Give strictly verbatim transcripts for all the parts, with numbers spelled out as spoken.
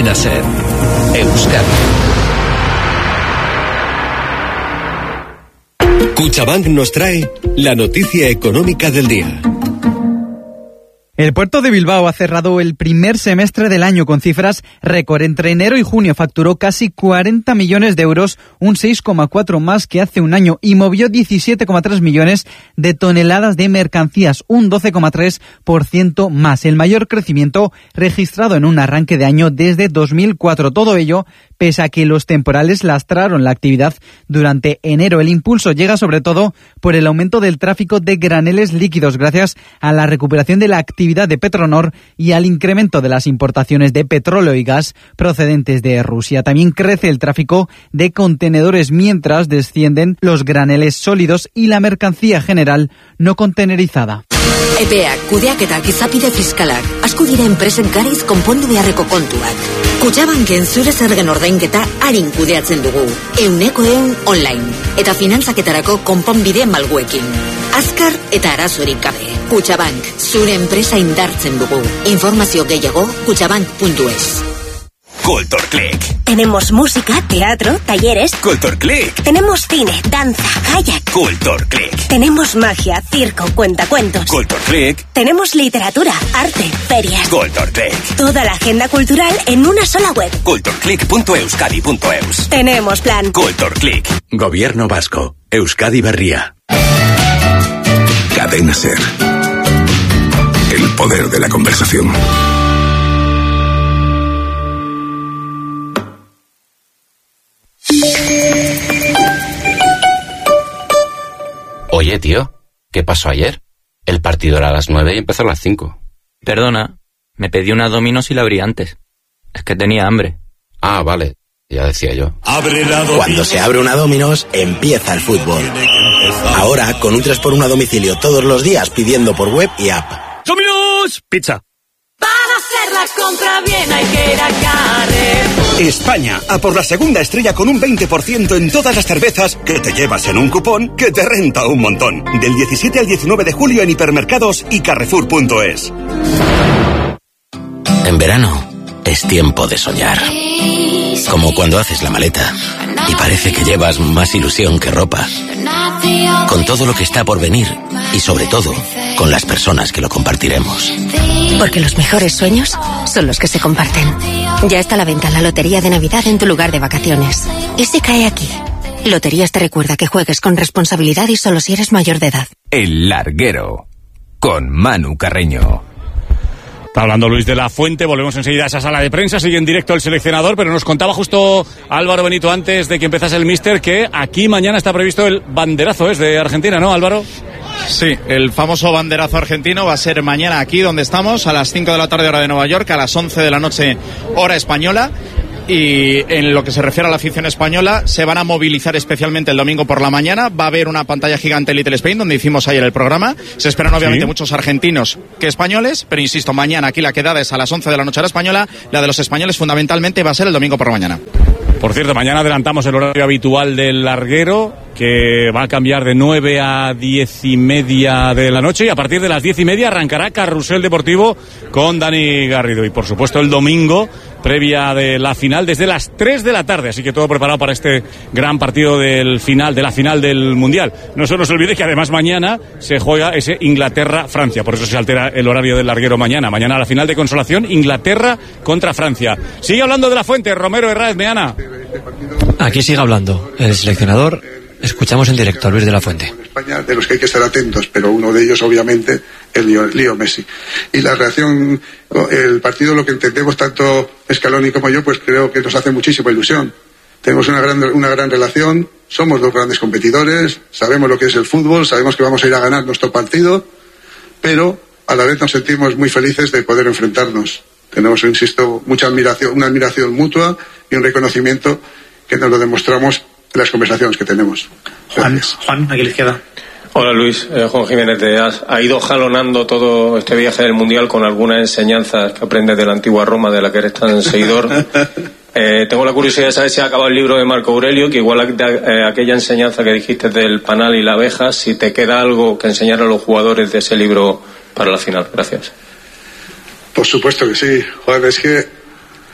Cadena SER, Euskadi. Cuchabank nos trae la noticia económica del día. El puerto de Bilbao ha cerrado el primer semestre del año con cifras récord. Entre enero y junio facturó casi cuarenta millones de euros, un seis coma cuatro más que hace un año, y movió diecisiete coma tres millones de toneladas de mercancías, un doce coma tres por ciento más, el mayor crecimiento registrado en un arranque de año desde dos mil cuatro. Todo ello pese a que los temporales lastraron la actividad durante enero. El impulso llega sobre todo por el aumento del tráfico de graneles líquidos gracias a la recuperación de la actividad de Petronor y al incremento de las importaciones de petróleo y gas procedentes de Rusia. También crece el tráfico de contenedores mientras descienden los graneles sólidos y la mercancía general no contenerizada. Epeak, kudeaketak, izapide fiskalak, asko dira enpresen gariz konpondu beharreko kontuak. Kutxabanken zure zergen ordainketa arin kudeatzen dugu. Euneko eun online. Eta finantzaketarako konponbide malguekin. Azkar eta arazorik gabe. Kutxabank, zure enpresa indartzen dugu. Informazio gehiago, kutxabank puntu es. Culture Click. Tenemos música, teatro, talleres. Culture Click. Tenemos cine, danza, kayak. Culture Click. Tenemos magia, circo, cuentacuentos. Culture Click. Tenemos literatura, arte, ferias. Culture Click. Toda la agenda cultural en una sola web. culture click punto euskadi punto eus. Tenemos plan. Culture Click. Gobierno Vasco. Euskadi Berria. Cadena SER. El poder de la conversación. Oye, tío, ¿qué pasó ayer? El partido era a las nueve y empezó a las cinco. Perdona, me pedí una Domino's y la abrí antes. Es que tenía hambre. Ah, vale, ya decía yo. Cuando se abre una Domino's, empieza el fútbol. Ahora, con un tres por uno a domicilio todos los días pidiendo por web y app. ¡Domino's! Pizza. Para hacer la compra bien hay que ir a Carrefour. España, a por la segunda estrella con un veinte por ciento en todas las cervezas que te llevas en un cupón que te renta un montón. Del diecisiete al diecinueve de julio en hipermercados y carrefour punto es. En verano es tiempo de soñar. Como cuando haces la maleta y parece que llevas más ilusión que ropa. Con todo lo que está por venir y sobre todo con las personas que lo compartiremos. Porque los mejores sueños son los que se comparten. Ya está a la venta la lotería de Navidad en tu lugar de vacaciones. Y si cae aquí. Loterías te recuerda que juegues con responsabilidad y solo si eres mayor de edad. El Larguero, con Manu Carreño. Está hablando Luis de la Fuente, volvemos enseguida a esa sala de prensa, sigue en directo el seleccionador, pero nos contaba justo Álvaro Benito antes de que empezase el míster que aquí mañana está previsto el banderazo, es de Argentina, ¿no, Álvaro? Sí, el famoso banderazo argentino va a ser mañana aquí donde estamos, a las cinco de la tarde hora de Nueva York, a las once de la noche hora española. Y en lo que se refiere a la afición española, se van a movilizar especialmente el domingo por la mañana. Va a haber una pantalla gigante Little Spain, donde hicimos ayer el programa. Se esperan obviamente ¿Sí? muchos argentinos que españoles, pero insisto, mañana aquí la quedada es a las once de la noche a la española. La de los españoles fundamentalmente va a ser el domingo por la mañana. Por cierto, mañana adelantamos el horario habitual del larguero, que va a cambiar de nueve a diez y media de la noche, y a partir de las diez y media arrancará Carrusel Deportivo con Dani Garrido. Y por supuesto el domingo, previa de la final, desde las tres de la tarde, así que todo preparado para este gran partido del final, de la final del Mundial. No se nos olvide que además mañana se juega ese Inglaterra-Francia, por eso se altera el horario del larguero mañana. Mañana la final de consolación, Inglaterra contra Francia. Sigue hablando de la Fuente, Romero Herráez Meana. Aquí sigue hablando el seleccionador. Escuchamos en directo a Luis de la Fuente. España, de los que hay que estar atentos, pero uno de ellos obviamente es Leo, Leo Messi. Y la reacción, el partido, lo que entendemos tanto Scaloni como yo, pues creo que nos hace muchísima ilusión. Tenemos una gran, una gran relación, somos dos grandes competidores, sabemos lo que es el fútbol, sabemos que vamos a ir a ganar nuestro partido, pero a la vez nos sentimos muy felices de poder enfrentarnos. Tenemos, insisto, mucha admiración, una admiración mutua y un reconocimiento que nos lo demostramos en las conversaciones que tenemos. Juan, Juan, aquí a la izquierda. Hola Luis, eh, Juan Jiménez de A S. ¿Ha ido jalonando todo este viaje del Mundial con algunas enseñanzas que aprendes de la antigua Roma, de la que eres tan seguidor? Eh, tengo la curiosidad de saber si ha acabado el libro de Marco Aurelio, que igual eh, aquella enseñanza que dijiste del panal y la abeja, si te queda algo que enseñar a los jugadores de ese libro para la final. Gracias. Por supuesto que sí, Juan, es que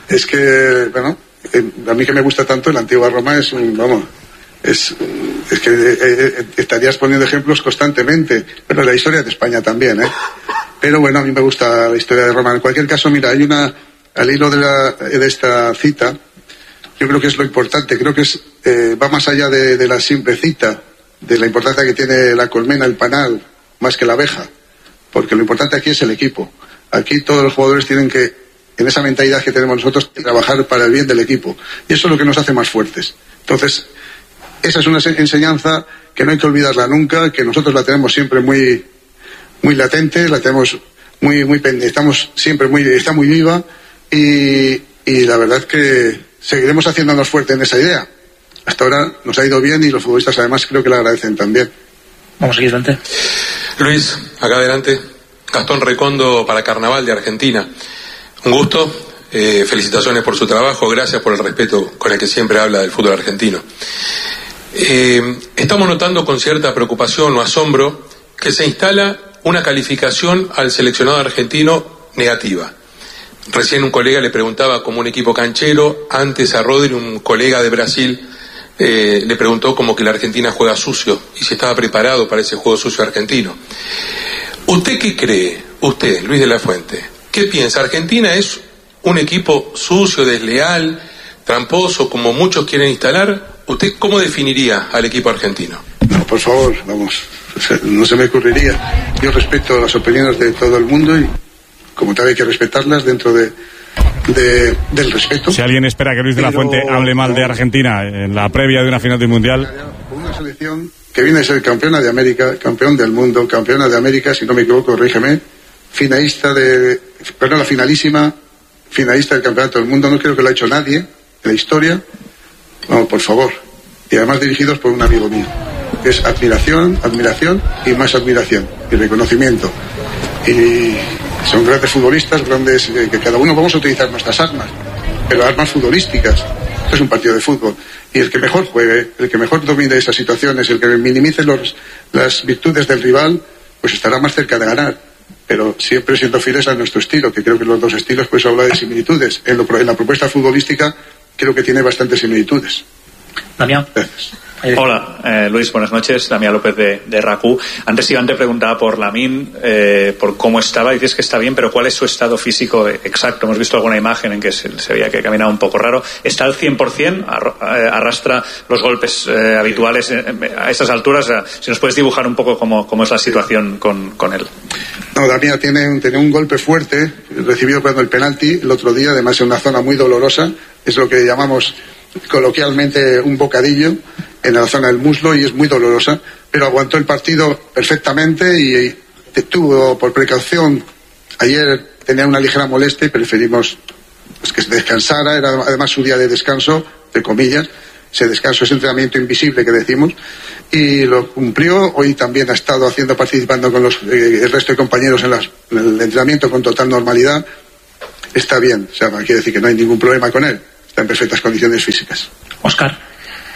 es que, bueno, a mí que me gusta tanto, la antigua Roma es un, vamos, es, es que eh, eh, estarías poniendo ejemplos constantemente, pero la historia de España también, ¿eh? Pero bueno, a mí me gusta la historia de Roma. En cualquier caso, mira, hay una, al hilo de, la, de esta cita, yo creo que es lo importante, creo que es eh, va más allá de, de la simple cita, de la importancia que tiene la colmena, el panal, más que la abeja, porque lo importante aquí es el equipo. Aquí todos los jugadores tienen que, en esa mentalidad que tenemos nosotros, trabajar para el bien del equipo. Y eso es lo que nos hace más fuertes. Entonces, esa es una enseñanza que no hay que olvidarla nunca, que nosotros la tenemos siempre muy, muy latente, la tenemos muy, muy pendiente, estamos siempre muy, está muy viva, y, y la verdad que seguiremos haciéndonos fuertes en esa idea. Hasta ahora nos ha ido bien y los futbolistas además creo que la agradecen también. Vamos aquí adelante. Luis, acá adelante. Gastón Recondo para Carnaval de Argentina. Un gusto, eh, felicitaciones por su trabajo, gracias por el respeto con el que siempre habla del fútbol argentino. Eh, estamos notando con cierta preocupación o asombro que se instala una calificación al seleccionado argentino negativa. Recién un colega le preguntaba como un equipo canchero, antes a Rodri, un colega de Brasil, eh, le preguntó como que la Argentina juega sucio y si estaba preparado para ese juego sucio argentino. ¿Usted qué cree? Usted, Luis de la Fuente, ¿qué piensa? ¿Argentina es un equipo sucio, desleal, tramposo, como muchos quieren instalar? ¿Usted cómo definiría al equipo argentino? No, por favor, vamos, no se me ocurriría. Yo respeto las opiniones de todo el mundo y como tal hay que respetarlas dentro de, de del respeto. Si alguien espera que Luis de la Fuente hable mal de Argentina en la previa de una final del Mundial... Una selección que viene a ser campeona de América, campeón del mundo, campeona de América, si no me equivoco, corrígeme, finalista de... perdón, la finalísima, finalista del campeonato del mundo, no creo que lo ha hecho nadie en la historia. Vamos, por favor. Y además dirigidos por un amigo mío. Es admiración, admiración y más admiración y reconocimiento. Y son grandes futbolistas, grandes, eh, que cada uno vamos a utilizar nuestras armas, pero armas futbolísticas. Esto es un partido de fútbol. Y el que mejor juegue, el que mejor domine esas situaciones, el que minimice los, las virtudes del rival, pues estará más cerca de ganar. Pero siempre siendo fieles a nuestro estilo, que creo que los dos estilos pues habla de similitudes. En, lo, en la propuesta futbolística creo que tiene bastantes similitudes. Damián. Gracias. Hola, eh, Luis, buenas noches. Damián López de, de R A C U. Antes Iván te preguntaba por Lamine, eh, por cómo estaba. Dices que está bien, pero ¿cuál es su estado físico exacto? Hemos visto alguna imagen en que se, se veía que caminaba un poco raro. ¿Está al cien por ciento? ¿Arrastra los golpes eh, habituales eh, a estas alturas? Eh, si nos puedes dibujar un poco cómo, cómo es la situación con, con él. No, Damián tiene un, tiene un golpe fuerte. Recibió cuando el penalti el otro día, además en una zona muy dolorosa. Es lo que llamamos coloquialmente un bocadillo en la zona del muslo y es muy dolorosa, pero aguantó el partido perfectamente y tuvo por precaución, ayer tenía una ligera molestia y preferimos pues, que se descansara, era además su día de descanso, de comillas, ese descanso, ese entrenamiento invisible que decimos, y lo cumplió. Hoy también ha estado haciendo, participando con los, eh, el resto de compañeros en, las, en el entrenamiento con total normalidad. Está bien, o sea, quiere decir que no hay ningún problema con él, está en perfectas condiciones físicas. Óscar.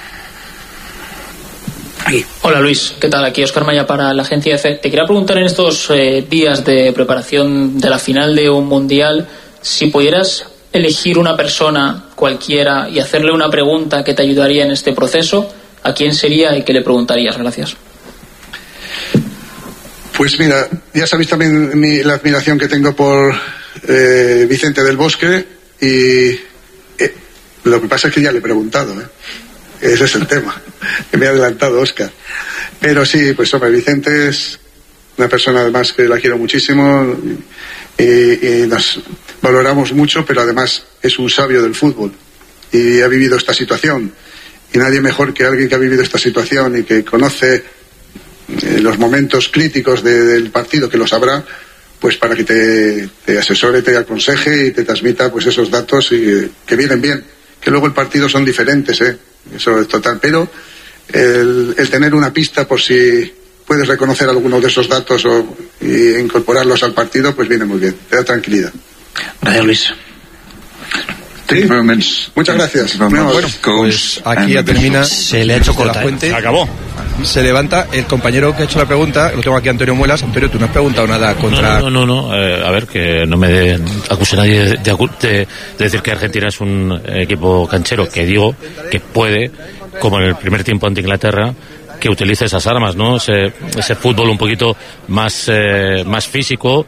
Aquí. Hola Luis, ¿qué tal? Aquí Óscar Maya para la agencia EFE. Te quería preguntar en estos eh, días de preparación de la final de un mundial, si pudieras elegir una persona cualquiera y hacerle una pregunta que te ayudaría en este proceso, ¿a quién sería y qué le preguntarías? Gracias. Pues mira, ya sabéis también mi, la admiración que tengo por eh, Vicente del Bosque y eh, lo que pasa es que ya le he preguntado, ¿eh? Ese es el tema, que me ha adelantado Óscar. Pero sí, pues hombre, Vicente es una persona además que la quiero muchísimo y, y nos valoramos mucho, pero además es un sabio del fútbol y ha vivido esta situación. Y nadie mejor que alguien que ha vivido esta situación y que conoce eh, los momentos críticos de, del partido, que lo sabrá, pues para que te, te asesore, te aconseje y te transmita pues esos datos y, que vienen bien. Que luego el partido son diferentes, ¿eh? Eso es total, pero el, el tener una pista por si puedes reconocer alguno de esos datos o y incorporarlos al partido, pues viene muy bien, te da tranquilidad. Gracias, Luis. Sí. Muchas gracias. Bueno, pues aquí ya termina. Se le ha hecho corta. La Fuente. Se acabó. se levanta el compañero que ha hecho la pregunta, lo tengo aquí, Antonio Muelas. Antonio, tú no has preguntado nada contra... No, no, no, no. Eh, a ver, que no me de, acuse nadie de, de, de, de decir que Argentina es un equipo canchero, que digo que puede, como en el primer tiempo ante Inglaterra, que utilice esas armas, ¿no? Ese, ese fútbol un poquito más, eh, más físico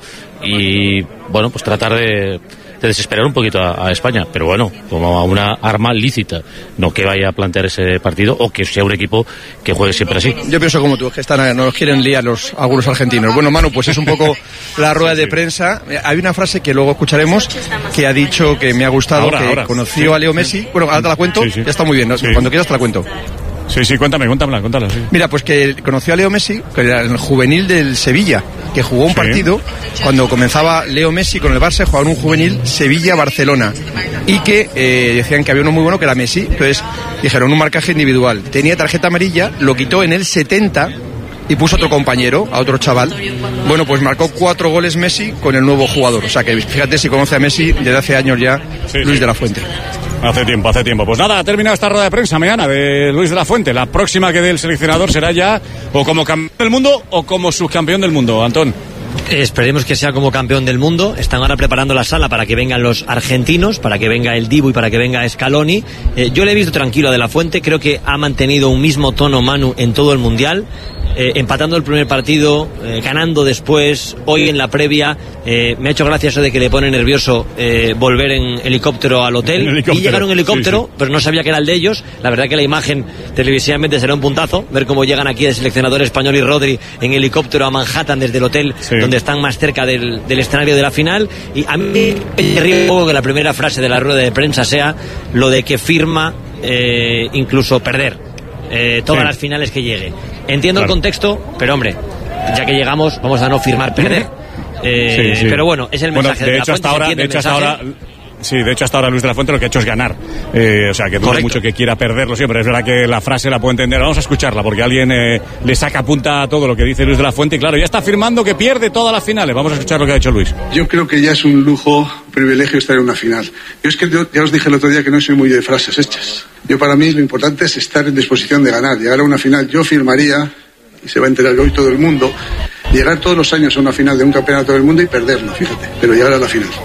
y, bueno, pues tratar de... de desesperar un poquito a, a España, pero bueno, como a una arma lícita, no que vaya a plantear ese partido o que sea un equipo que juegue siempre así. Yo pienso como tú, que están, nos quieren liar los algunos argentinos. Bueno, Manu, pues es un poco la rueda de prensa. Hay una frase que luego escucharemos que ha dicho que me ha gustado, ahora, que ahora. conoció sí. a Leo Messi. Bueno, ahora te la cuento, sí, sí. ya está muy bien, ¿no? sí. cuando quieras te la cuento. Sí, sí, cuéntame, cuéntame, cuéntala, sí. Mira, pues que conoció a Leo Messi, que era el juvenil del Sevilla, que jugó un sí. partido cuando comenzaba Leo Messi con el Barça, jugaban un juvenil Sevilla-Barcelona, y que eh, decían que había uno muy bueno que era Messi. Entonces dijeron un marcaje individual, tenía tarjeta amarilla, lo quitó en el setenta y puso otro compañero, a otro chaval. Bueno, pues marcó cuatro goles Messi con el nuevo jugador. O sea que fíjate si conoce a Messi desde hace años ya, sí, Luis sí. de la Fuente. Hace tiempo, hace tiempo. Pues nada, ha terminado esta rueda de prensa mañana de Luis de la Fuente. La próxima que dé el seleccionador será ya o como campeón del mundo o como subcampeón del mundo, Antón. Esperemos que sea como campeón del mundo. Están ahora preparando la sala para que vengan los argentinos, para que venga el Dibu y para que venga Scaloni. Eh, yo le he visto tranquilo a De la Fuente. Creo que ha mantenido un mismo tono, Manu, en todo el Mundial. Eh, empatando el primer partido, eh, ganando después, hoy en la previa. Eh, me ha hecho gracia eso de que le pone nervioso eh, volver en helicóptero al hotel. Helicóptero. Y llegaron en helicóptero, sí, sí. pero no sabía que era el de ellos. La verdad que la imagen televisivamente será un puntazo, ver cómo llegan aquí el seleccionador español y Rodri en helicóptero a Manhattan desde el hotel, sí. donde están más cerca del, del escenario de la final. Y a mí me ríe un poco que la primera frase de la rueda de prensa sea lo de que firma eh, incluso perder eh, todas sí. las finales que llegue. Entiendo claro. el contexto, pero hombre, ya que llegamos, vamos a no firmar perder. Eh, sí, sí. Pero bueno, es el mensaje bueno, de, de hecho, la hasta ahora, de hecho, hasta ahora. Sí, de hecho hasta ahora Luis de la Fuente lo que ha hecho es ganar. Eh, o sea, que dudo mucho que quiera perderlo siempre. Es verdad que la frase la puedo entender. Vamos a escucharla porque alguien eh, le saca punta a todo lo que dice Luis de la Fuente. Y claro, ya está afirmando que pierde todas las finales. Vamos a escuchar lo que ha dicho Luis. Yo creo que ya es un lujo, un privilegio estar en una final. Yo es que yo, ya os dije el otro día que no soy muy de frases hechas. Yo para mí lo importante es estar en disposición de ganar. Llegar a una final, yo firmaría, y se va a enterar hoy todo el mundo, llegar todos los años a una final de un campeonato del mundo y perderlo, fíjate, pero llegar a la final.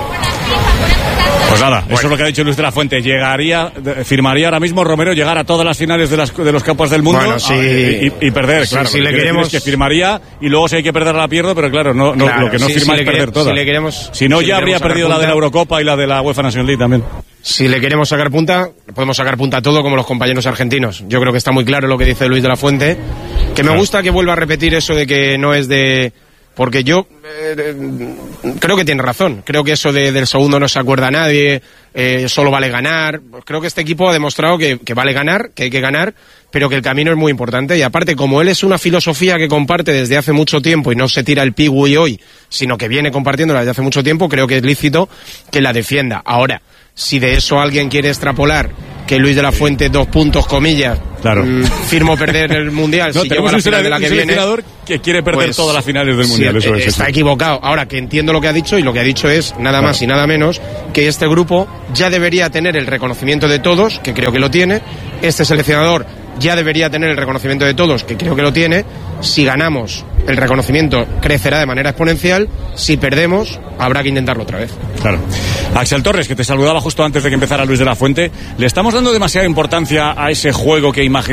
Pues nada, bueno. Eso es lo que ha dicho Luis de la Fuente. Llegaría, firmaría ahora mismo Romero llegar a todas las finales de, las, de los campos del mundo bueno, sí. y, y, y perder, sí, claro. Si le queremos... que firmaría y luego si hay que perder la pierdo, pero claro, no, no claro, lo que no sí, firma si es perder todas. Si, le queremos, si no, si ya habría perdido punta, la de la Eurocopa y la de la UEFA Nations League también. Si le queremos sacar punta, podemos sacar punta a todo como los compañeros argentinos. Yo creo que está muy claro lo que dice Luis de la Fuente. Que me claro. gusta que vuelva a repetir eso de que no es de... Porque yo eh, creo que tiene razón. Creo que eso de, del segundo no se acuerda a nadie, eh, solo vale ganar. Creo que este equipo ha demostrado que, que vale ganar, que hay que ganar, pero que el camino es muy importante. Y aparte, como él es una filosofía que comparte desde hace mucho tiempo y no se tira el pigüey hoy, sino que viene compartiéndola desde hace mucho tiempo, creo que es lícito que la defienda. Ahora, si de eso alguien quiere extrapolar que Luis de la Fuente, dos puntos, comillas, claro. mmm, firmo perder el Mundial no, si llego a la final de la que un viene, que quiere perder pues, todas las finales del Mundial. Sí, eso es, está eso. equivocado. Ahora, que entiendo lo que ha dicho, y lo que ha dicho es nada claro. más y nada menos que este grupo ya debería tener el reconocimiento de todos, que creo que lo tiene. Este seleccionador ya debería tener el reconocimiento de todos, que creo que lo tiene. Si ganamos, el reconocimiento crecerá de manera exponencial. Si perdemos, habrá que intentarlo otra vez. Claro. Axel Torres, que te saludaba justo antes de que empezara Luis de la Fuente, ¿le estamos dando demasiada importancia a ese juego que imaginamos